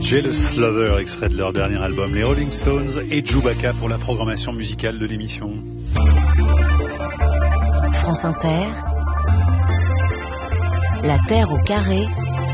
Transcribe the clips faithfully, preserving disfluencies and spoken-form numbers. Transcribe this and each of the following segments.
Jealous Lover, extrait de leur dernier album, les Rolling Stones et Chewbacca pour la programmation musicale de l'émission. France Inter, La Terre au carré,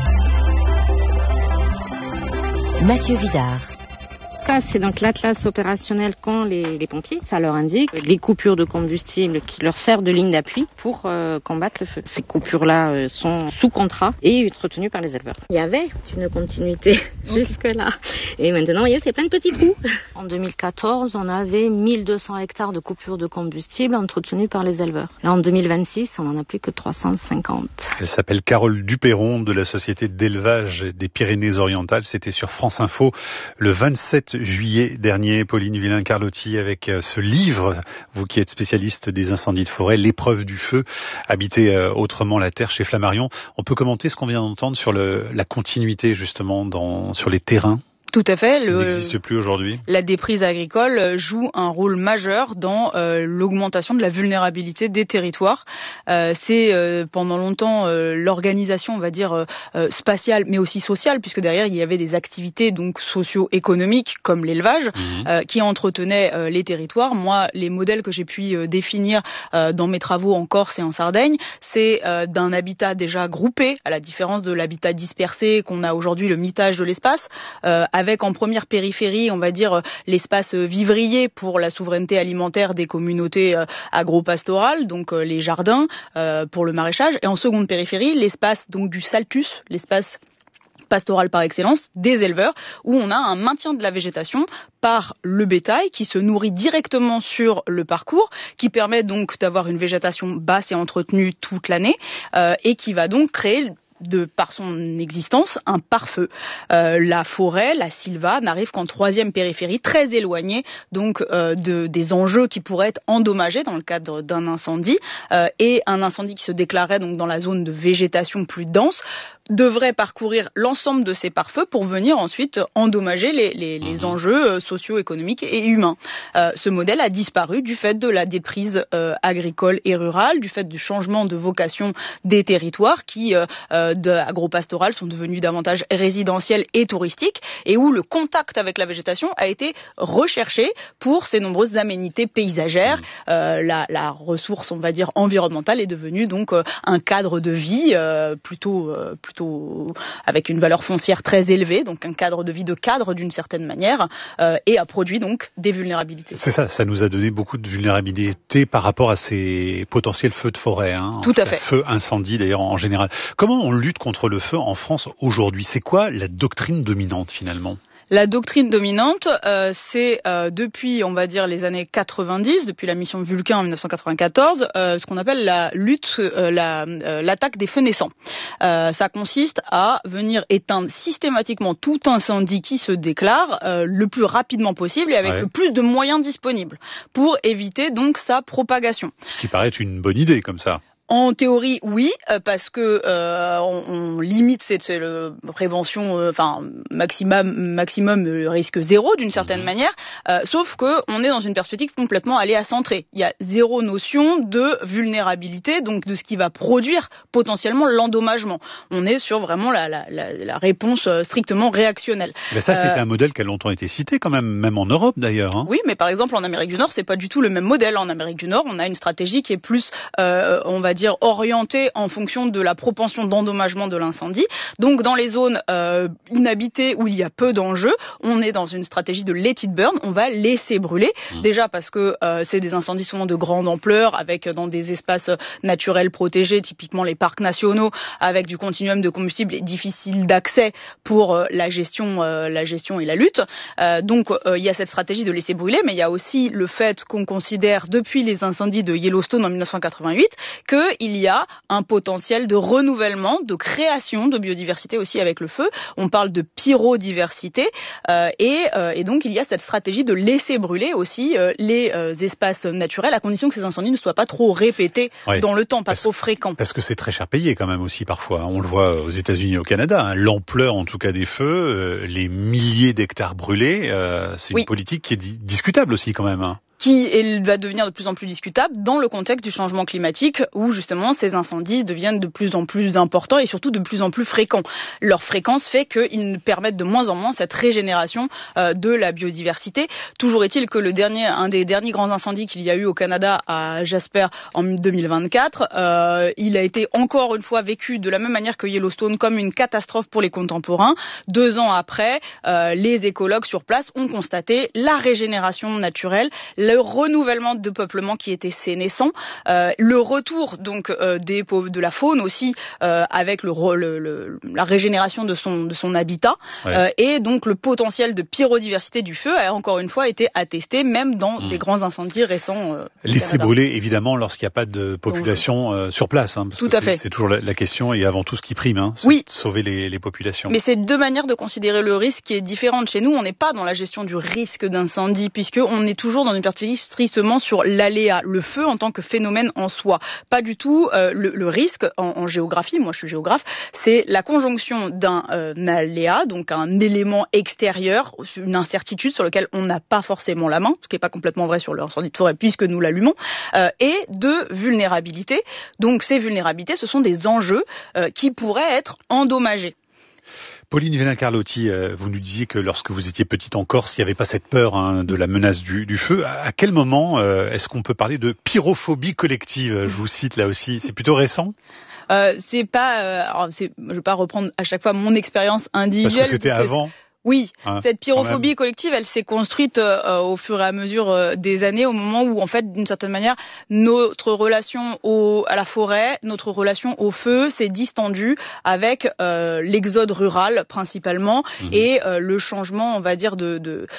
Mathieu Vidard. Ça, c'est donc l'atlas opérationnel qu'ont les, les pompiers. Ça leur indique les coupures de combustible qui leur servent de ligne d'appui pour euh, combattre le feu. Ces coupures-là euh, sont sous contrat et entretenues par les éleveurs. Il y avait une continuité jusque-là. Et maintenant, vous voyez, c'est plein de petits trous. En deux mille quatorze, on avait mille deux cents hectares de coupures de combustible entretenues par les éleveurs. Là, en deux mille vingt-six, on n'en a plus que trois cent cinquante. Elle s'appelle Carole Duperron de la Société d'élevage des Pyrénées-Orientales. C'était sur France Info le vingt-sept juillet dernier. Pauline Villain-Carlotti avec ce livre, vous qui êtes spécialiste des incendies de forêt, L'épreuve du feu, habiter autrement la terre chez Flammarion. On peut commenter ce qu'on vient d'entendre sur le, la continuité justement dans, sur les terrains? Tout à fait. Le, n'existe plus aujourd'hui. La déprise agricole joue un rôle majeur dans euh, l'augmentation de la vulnérabilité des territoires. Euh, c'est euh, pendant longtemps euh, l'organisation, on va dire, euh, spatiale, mais aussi sociale, puisque derrière il y avait des activités donc socio-économiques comme l'élevage, mmh. euh, qui entretenaient euh, les territoires. Moi, les modèles que j'ai pu euh, définir euh, dans mes travaux en Corse et en Sardaigne, c'est euh, d'un habitat déjà groupé, à la différence de l'habitat dispersé qu'on a aujourd'hui, le mitage de l'espace. Euh, avec en première périphérie, on va dire, l'espace vivrier pour la souveraineté alimentaire des communautés agro-pastorales, donc les jardins pour le maraîchage, et en seconde périphérie, l'espace donc du saltus, l'espace pastoral par excellence, des éleveurs, où on a un maintien de la végétation par le bétail qui se nourrit directement sur le parcours, qui permet donc d'avoir une végétation basse et entretenue toute l'année, euh, et qui va donc créer de par son existence, un pare-feu. Euh, la forêt, la sylva, n'arrive qu'en troisième périphérie, très éloignée donc euh, de, des enjeux qui pourraient être endommagés dans le cadre d'un incendie. Euh, et un incendie qui se déclarait donc dans la zone de végétation plus dense devrait parcourir l'ensemble de ces pare-feux pour venir ensuite endommager les, les, les enjeux socio-économiques et humains. Euh, ce modèle a disparu du fait de la déprise euh, agricole et rurale, du fait du changement de vocation des territoires qui, euh, de agro-pastoral, sont devenus davantage résidentiels et touristiques, et où le contact avec la végétation a été recherché pour ces nombreuses aménités paysagères. Euh, la, la ressource, on va dire, environnementale est devenue donc euh, un cadre de vie euh, plutôt, euh, plutôt avec une valeur foncière très élevée, donc un cadre de vie de cadre d'une certaine manière, euh, et a produit donc des vulnérabilités. C'est ça, ça nous a donné beaucoup de vulnérabilité par rapport à ces potentiels feux de forêt. Hein, Tout à fait. Feux, incendies d'ailleurs en général. Comment on lutte contre le feu en France aujourd'hui? C'est quoi la doctrine dominante finalement? La doctrine dominante, euh, c'est euh, depuis, on va dire, les années quatre-vingt-dix, depuis la mission Vulcain en dix-neuf cent quatre-vingt-quatorze, euh, ce qu'on appelle la lutte, euh, la, euh, l'attaque des feux naissants. Euh, ça consiste à venir éteindre systématiquement tout incendie qui se déclare euh, le plus rapidement possible et avec ouais. le plus de moyens disponibles pour éviter donc sa propagation. Ce qui paraît être une bonne idée comme ça. En théorie, oui, parce que euh, on, on limite c'est, c'est le prévention, euh, enfin maximum maximum le risque zéro d'une certaine mmh. manière. Euh, sauf que on est dans une perspective complètement aléacentrée. Il y a zéro notion de vulnérabilité, donc de ce qui va produire potentiellement l'endommagement. On est sur vraiment la, la, la, la réponse strictement réactionnelle. Mais ça, c'était euh, un modèle qui a longtemps été cité, quand même, même en Europe d'ailleurs. Hein. Oui, mais par exemple en Amérique du Nord, c'est pas du tout le même modèle. En Amérique du Nord, on a une stratégie qui est plus, euh, on va dire orienté en fonction de la propension d'endommagement de l'incendie. Donc dans les zones euh, inhabitées où il y a peu d'enjeux, on est dans une stratégie de let it burn, on va laisser brûler. Mmh. Déjà parce que euh, c'est des incendies souvent de grande ampleur, avec dans des espaces naturels protégés, typiquement les parcs nationaux, avec du continuum de combustible difficile d'accès pour euh, la gestion, euh, la gestion et la lutte. Euh, donc euh, il y a cette stratégie de laisser brûler, mais il y a aussi le fait qu'on considère depuis les incendies de Yellowstone en dix-neuf cent quatre-vingt-huit qu'il y a un potentiel de renouvellement, de création de biodiversité aussi avec le feu. On parle de pyrodiversité euh, et, euh, et donc il y a cette stratégie de laisser brûler aussi euh, les euh, espaces naturels à condition que ces incendies ne soient pas trop répétés ouais. dans le temps, pas parce, trop fréquents. Parce que c'est très cher payé quand même aussi parfois. On le voit aux États-Unis et au Canada. Hein. L'ampleur en tout cas des feux, euh, les milliers d'hectares brûlés, euh, c'est une oui. politique qui est di- discutable aussi quand même. Hein. qui est, va devenir de plus en plus discutable dans le contexte du changement climatique où justement ces incendies deviennent de plus en plus importants et surtout de plus en plus fréquents. Leur fréquence fait qu'ils permettent de moins en moins cette régénération euh, de la biodiversité. Toujours est-il que le dernier, un des derniers grands incendies qu'il y a eu au Canada à Jasper en deux mille vingt-quatre, euh, il a été encore une fois vécu de la même manière que Yellowstone comme une catastrophe pour les contemporains. Deux ans après, euh, les écologues sur place ont constaté la régénération naturelle, le renouvellement de peuplement qui était sénescent, euh, le retour donc euh, des de la faune aussi euh, avec le, le, le la régénération de son de son habitat ouais. euh, et donc le potentiel de pyrodiversité du feu a encore une fois été attesté même dans mmh. des grands incendies récents. Euh, Laisser brûler évidemment lorsqu'il n'y a pas de population euh, sur place. Hein, parce tout que à fait. C'est toujours la, la question et avant tout ce qui prime, hein, c'est oui. de sauver les, les populations. Mais c'est deux manières de considérer le risque qui est différente. Chez nous, on n'est pas dans la gestion du risque d'incendie puisque on est toujours dans une perspective strictement sur l'aléa, le feu en tant que phénomène en soi. Pas du tout euh, le, le risque en, en géographie. Moi, je suis géographe. C'est la conjonction d'un euh, aléa, donc un élément extérieur, une incertitude sur lequel on n'a pas forcément la main, ce qui n'est pas complètement vrai sur l'incendie de forêt puisque nous l'allumons, euh, et de vulnérabilité. Donc ces vulnérabilités, ce sont des enjeux euh, qui pourraient être endommagés. Pauline Villain-Carlotti, vous nous disiez que lorsque vous étiez petite en Corse, il n'y avait pas cette peur hein, de la menace du, du feu. À quel moment euh, est-ce qu'on peut parler de pyrophobie collective ? Je vous cite là aussi, c'est plutôt récent ? euh, C'est pas, euh, alors c'est, je ne vais pas reprendre à chaque fois mon expérience individuelle. Parce que c'était avant. Oui, hein, cette pyrophobie collective, elle s'est construite euh, au fur et à mesure euh, des années, au moment où, en fait, d'une certaine manière, notre relation au, à la forêt, notre relation au feu s'est distendue avec euh, l'exode rural principalement mmh. et euh, le changement, on va dire, de, de,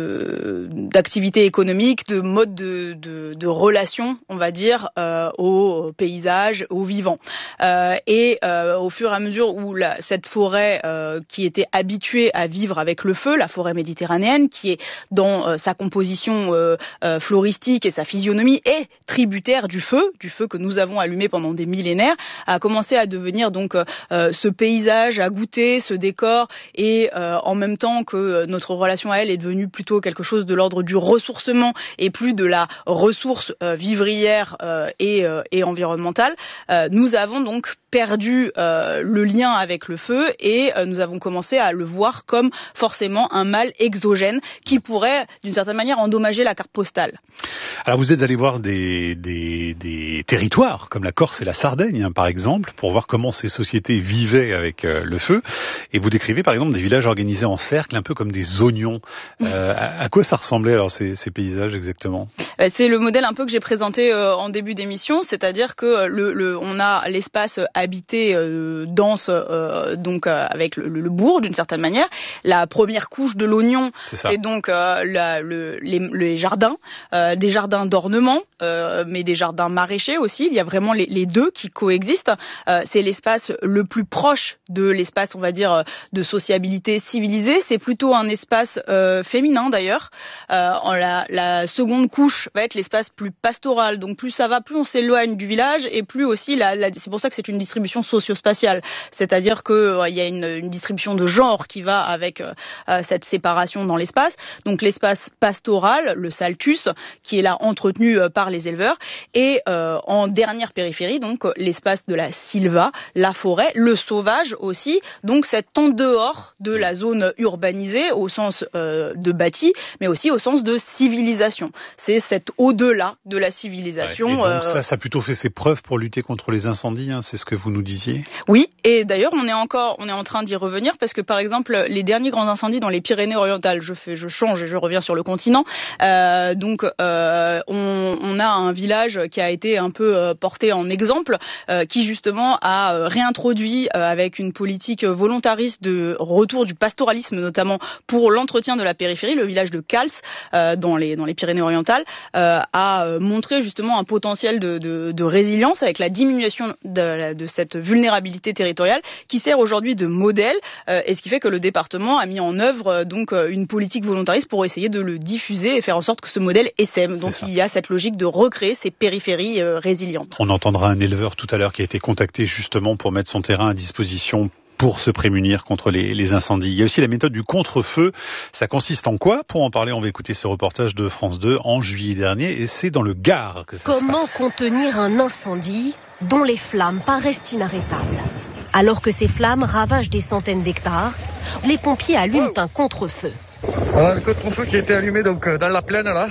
de d'activité économique, de mode de, de, de relation, on va dire, euh, au paysage, au vivant. Euh, et euh, au fur et à mesure où la, cette forêt euh, qui était habituée à vivre avec le feu, la forêt méditerranéenne, qui est dans euh, sa composition euh, euh, floristique et sa physionomie est tributaire du feu, du feu que nous avons allumé pendant des millénaires, a commencé à devenir donc euh, ce paysage à goûter, ce décor, et euh, en même temps que notre relation à elle est devenue plutôt quelque chose de l'ordre du ressourcement et plus de la ressource euh, vivrière euh, et, euh, et environnementale, euh, nous avons donc perdu euh, le lien avec le feu et euh, nous avons commencé à le voir comme forcément un mal exogène qui pourrait d'une certaine manière endommager la carte postale. Alors vous êtes allé voir des, des, des territoires comme la Corse et la Sardaigne hein, par exemple pour voir comment ces sociétés vivaient avec euh, le feu et vous décrivez par exemple des villages organisés en cercle un peu comme des oignons. Euh, à, à quoi ça ressemblait alors ces, ces paysages exactement ? C'est le modèle un peu que j'ai présenté euh, en début d'émission, c'est-à-dire que le, le, on a l'espace habité euh, dense euh, donc euh, avec le, le bourg d'une certaine manière. La première couche de l'oignon, c'est, c'est donc euh, la, le, les, les jardins, euh, des jardins d'ornement, euh, mais des jardins maraîchers aussi. Il y a vraiment les, les deux qui coexistent. Euh, c'est l'espace le plus proche de l'espace, on va dire, de sociabilité civilisée. C'est plutôt un espace euh, féminin d'ailleurs. Euh, en la, la seconde couche va être l'espace plus pastoral. Donc plus ça va, plus on s'éloigne du village et plus aussi, la, la, c'est pour ça que c'est une distribution socio-spatiale. C'est-à-dire qu'il euh, y a une, une distribution de genre qui va avec euh, cette séparation dans l'espace. Donc l'espace pastoral, le saltus, qui est là entretenu euh, par les éleveurs. Et euh, en dernière périphérie, donc l'espace de la silva, la forêt, le sauvage aussi. Donc cet en dehors de la zone urbanisée au sens euh, de bâti, mais aussi au sens de civilisation. C'est cet au-delà de la civilisation. Ouais, et donc euh... ça, ça a plutôt fait ses preuves pour lutter contre les incendies, hein, c'est ce que vous nous disiez. Oui, et d'ailleurs on est encore, on est en train d'y revenir parce que par exemple les derniers grands incendies dans les Pyrénées-Orientales, je fais, je change et je reviens sur le continent. Euh, donc euh, on, on a un village qui a été un peu euh, porté en exemple, euh, qui justement a euh, réintroduit euh, avec une politique volontariste de retour du pastoralisme, notamment pour l'entretien de la périphérie, le village de Cals euh, dans les dans les Pyrénées-Orientales euh, a montré justement un potentiel de, de, de résilience avec la diminution de, de cette vulnérabilité territoriale qui sert aujourd'hui de modèle euh, et ce qui fait que le département a mis en œuvre euh, donc une politique volontariste pour essayer de le diffuser et faire en sorte que ce modèle essaime. Donc il y a cette logique de recréer ces périphéries euh, résilientes. On entendra un éleveur tout à l'heure qui a été contacté justement pour mettre son terrain à disposition pour se prémunir contre les, les incendies. Il y a aussi la méthode du contre-feu. Ça consiste en quoi? Pour en parler, on va écouter ce reportage de France deux en juillet dernier, et c'est dans le Gard que ça Comment se passe. contenir un incendie dont les flammes paraissent inarrêtables? Alors que ces flammes ravagent des centaines d'hectares, les pompiers allument un contre-feu. Voilà le contre-feu qui a été allumé donc dans la plaine là,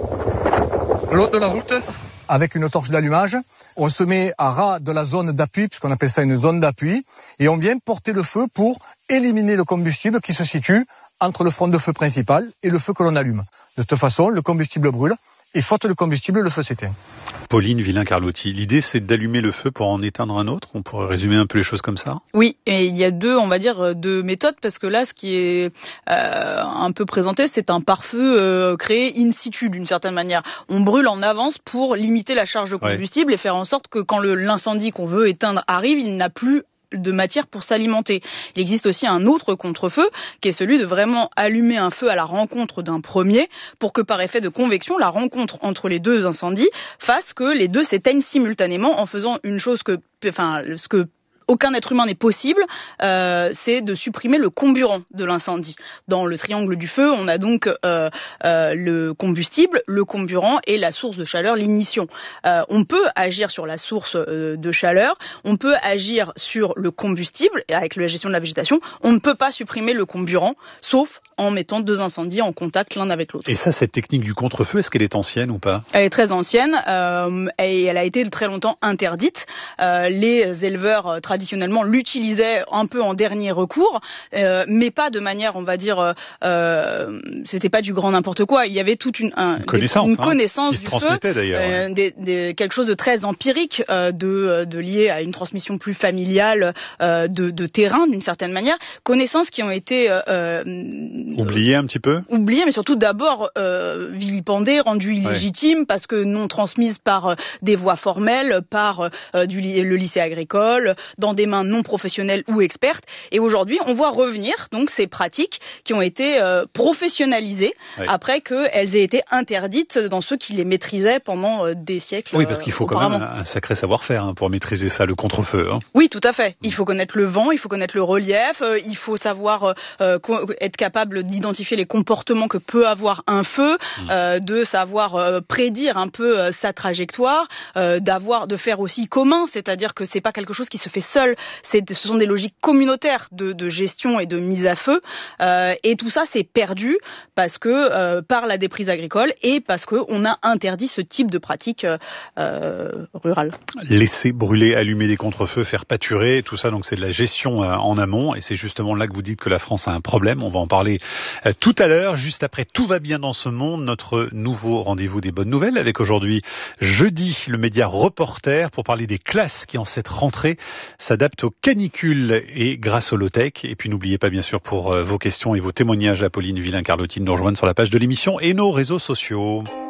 le long de la route. Avec une torche d'allumage, on se met à ras de la zone d'appui, puisqu'on appelle ça une zone d'appui, et on vient porter le feu pour éliminer le combustible qui se situe entre le front de feu principal et le feu que l'on allume. De cette façon, le combustible brûle, et faute de combustible, le feu s'éteint. Pauline Villain-Carlotti, l'idée c'est d'allumer le feu pour en éteindre un autre. On pourrait résumer un peu les choses comme ça? Oui, et il y a deux, on va dire, deux méthodes, parce que là, ce qui est euh, un peu présenté, c'est un pare-feu euh, créé in situ, d'une certaine manière. On brûle en avance pour limiter la charge de combustible, ouais, et faire en sorte que quand le, l'incendie qu'on veut éteindre arrive, il n'a plus de matière pour s'alimenter. Il existe aussi un autre contre-feu qui est celui de vraiment allumer un feu à la rencontre d'un premier pour que par effet de convection, la rencontre entre les deux incendies fasse que les deux s'éteignent simultanément en faisant une chose que, enfin, ce que aucun être humain n'est possible, euh, c'est de supprimer le comburant de l'incendie. Dans le triangle du feu, on a donc euh, euh, le combustible, le comburant et la source de chaleur, l'ignition. Euh, on peut agir sur la source euh, de chaleur, on peut agir sur le combustible, et avec la gestion de la végétation, on ne peut pas supprimer le comburant, sauf en mettant deux incendies en contact l'un avec l'autre. Et ça, cette technique du contre-feu, est-ce qu'elle est ancienne ou pas? Elle est très ancienne, euh, et elle a été très longtemps interdite. Euh, les éleveurs euh, traditionnellement l'utilisaient un peu en dernier recours, euh, mais pas de manière, on va dire, euh, c'était pas du grand n'importe quoi. Il y avait toute une, un, une connaissance, des, une hein, connaissance qui se du transmettait feu, d'ailleurs. Euh, ouais. des, des, quelque chose de très empirique, euh, de, de lié à une transmission plus familiale, euh, de, de terrain d'une certaine manière. Connaissances qui ont été euh, oubliées un petit peu. Oubliées, mais surtout d'abord euh, vilipendées, rendues illégitimes, ouais, parce que non transmises par euh, des voies formelles, par euh, du, le lycée agricole, dans des mains non professionnelles ou expertes. Et aujourd'hui, on voit revenir donc ces pratiques qui ont été euh, professionnalisées, ouais, après qu'elles aient été interdites dans ceux qui les maîtrisaient pendant euh, des siècles. Oui, parce qu'il faut euh, quand même un, un sacré savoir-faire hein, pour maîtriser ça, le contre-feu. Hein. Oui, tout à fait. Il faut connaître le vent, il faut connaître le relief, euh, il faut savoir euh, être capable d'identifier les comportements que peut avoir un feu, mmh. euh, de savoir euh, prédire un peu euh, sa trajectoire, euh, d'avoir, de faire aussi commun, c'est-à-dire que c'est pas quelque chose qui se fait seul. C'est, ce sont des logiques communautaires de, de gestion et de mise à feu, euh, et tout ça c'est perdu parce que euh, par la déprise agricole et parce que on a interdit ce type de pratique euh, rurale. Laisser brûler, allumer des contre-feux, faire pâturer, tout ça, donc c'est de la gestion euh, en amont, et c'est justement là que vous dites que la France a un problème. On va en parler euh, tout à l'heure, juste après Tout va bien dans ce monde, notre nouveau rendez-vous des bonnes nouvelles, avec aujourd'hui jeudi le média Reporter pour parler des classes qui en cette rentrée s'adaptent aux canicules et grâce au low-tech. Et puis n'oubliez pas bien sûr pour euh, vos questions et vos témoignages à Pauline Villain-Carlotti de nous rejoindre sur la page de l'émission et nos réseaux sociaux.